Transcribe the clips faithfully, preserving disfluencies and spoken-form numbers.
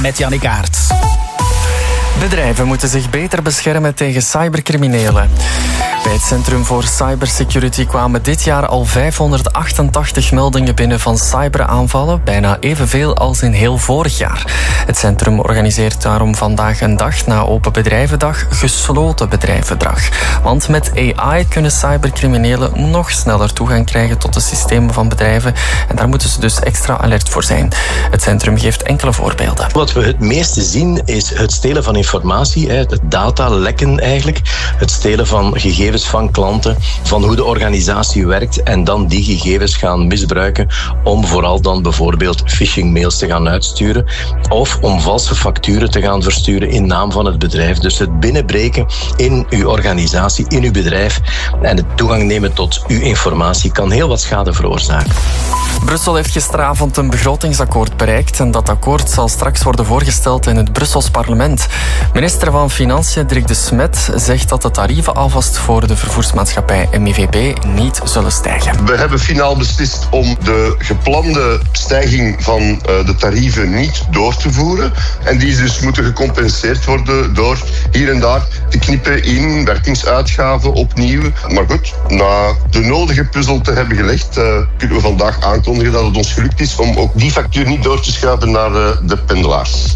met Jannik Aert. Bedrijven moeten zich beter beschermen tegen cybercriminelen. Bij het Centrum voor Cybersecurity kwamen dit jaar al vijfhonderdachtentachtig meldingen binnen van cyberaanvallen, bijna evenveel als in heel vorig jaar. Het centrum organiseert daarom vandaag een dag na Open Bedrijvendag gesloten bedrijvendag. Want met A I kunnen cybercriminelen nog sneller toegang krijgen tot de systemen van bedrijven en daar moeten ze dus extra alert voor zijn. Het centrum geeft enkele voorbeelden. Wat we het meeste zien is het stelen van informatie, het datalekken eigenlijk, het stelen van gegevens van klanten, van hoe de organisatie werkt en dan die gegevens gaan misbruiken om vooral dan bijvoorbeeld phishing-mails te gaan uitsturen of om valse facturen te gaan versturen in naam van het bedrijf. Dus het binnenbreken in uw organisatie, in uw bedrijf en het toegang nemen tot uw informatie kan heel wat schade veroorzaken. Brussel heeft gisteravond een begrotingsakkoord bereikt en dat akkoord zal straks worden voorgesteld in het Brussels parlement. Minister van Financiën Dirk De Smet zegt dat de tarieven alvast voor de vervoersmaatschappij M I V B niet zullen stijgen. We hebben finaal beslist om de geplande stijging van uh, de tarieven niet door te voeren. En die dus moeten gecompenseerd worden door hier en daar te knippen in werkingsuitgaven opnieuw. Maar goed, na de nodige puzzel te hebben gelegd, uh, kunnen we vandaag aankondigen dat het ons gelukt is om ook die factuur niet door te schuiven naar uh, de pendelaars.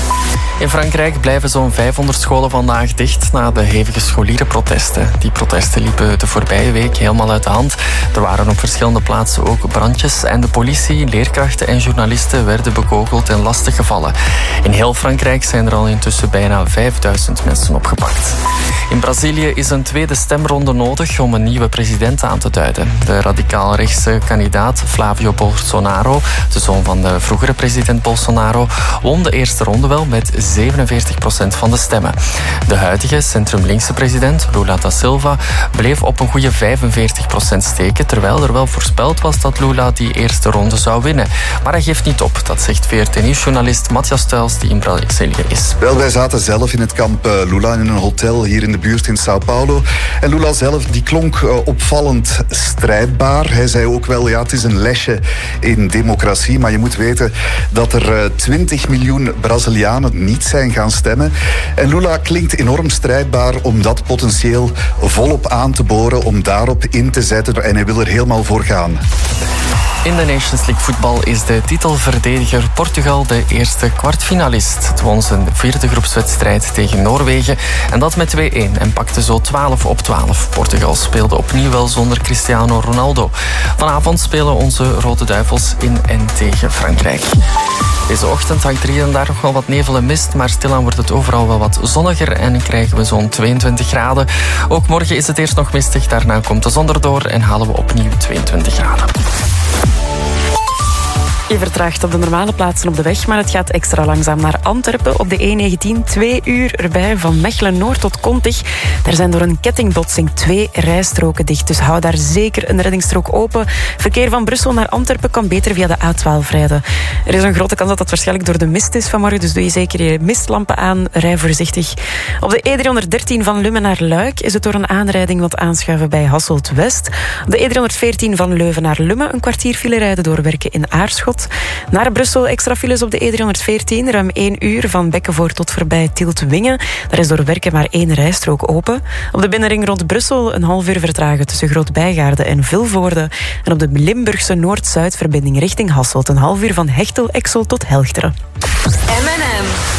In Frankrijk blijven zo'n vijfhonderd scholen vandaag dicht na de hevige scholierenprotesten. Die protesten liepen de voorbije week helemaal uit de hand. Er waren op verschillende plaatsen ook brandjes en de politie, leerkrachten en journalisten werden bekogeld en lastiggevallen. In heel Frankrijk zijn er al intussen bijna vijfduizend mensen opgepakt. In Brazilië is een tweede stemronde nodig om een nieuwe president aan te duiden. De radicaal-rechtse kandidaat Flavio Bolsonaro, de zoon van de vroegere president Bolsonaro, won de eerste ronde wel met zevenenveertig procent van de stemmen. De huidige centrum-linkse president, Lula da Silva, bleef op een goede vijfenveertig procent steken, terwijl er wel voorspeld was dat Lula die eerste ronde zou winnen. Maar hij geeft niet op, dat zegt V R T Nieuws-journalist Matthias Tuils, die in Brazilië is. Wel, wij zaten zelf in het kamp Lula in een hotel hier in de buurt in Sao Paulo. En Lula zelf, die klonk opvallend strijdbaar. Hij zei ook wel, ja, het is een lesje in democratie, maar je moet weten dat er twintig miljoen Brazilianen niet zijn gaan stemmen. En Lula klinkt enorm strijdbaar om dat potentieel volop aan te boren, om daarop in te zetten en hij wil er helemaal voor gaan. In de Nations League voetbal is de titelverdediger Portugal de eerste kwartfinalist. Het won zijn vierde groepswedstrijd tegen Noorwegen en dat met twee-een en pakte zo twaalf op twaalf. Portugal speelde opnieuw wel zonder Cristiano Ronaldo. Vanavond spelen onze Rode Duivels in en tegen Frankrijk. Deze ochtend hangt er hier en daar nog wel wat nevel en mist, maar stilaan wordt het overal wel wat zonniger en krijgen we zo'n tweeëntwintig graden. Ook morgen is het eerst nog mistig, daarna komt de zon erdoor en halen we opnieuw tweeëntwintig graden. Je vertraagt op de normale plaatsen op de weg, maar het gaat extra langzaam naar Antwerpen. Op de E negentien twee uur erbij van Mechelen-Noord tot Kontig. Daar zijn door een kettingbotsing twee rijstroken dicht, dus hou daar zeker een reddingsstrook open. Verkeer van Brussel naar Antwerpen kan beter via de A twaalf rijden. Er is een grote kans dat dat waarschijnlijk door de mist is vanmorgen, dus doe je zeker je mistlampen aan, rij voorzichtig. Op de E driehonderddertien van Lummen naar Luik is het door een aanrijding wat aanschuiven bij Hasselt-West. Op de E driehonderdveertien van Leuven naar Lummen een kwartier file rijden door werken in Aarschot. Naar Brussel extra files op de E driehonderdveertien, ruim één uur van Bekkenvoort tot voorbij Tielt-Wingen. Daar is door werken maar één rijstrook open. Op de binnenring rond Brussel een half uur vertragen tussen Groot-Bijgaarde en Vilvoorde. En op de Limburgse Noord-Zuid verbinding richting Hasselt een half uur van Hechtel-Exel tot Helchteren. M en M.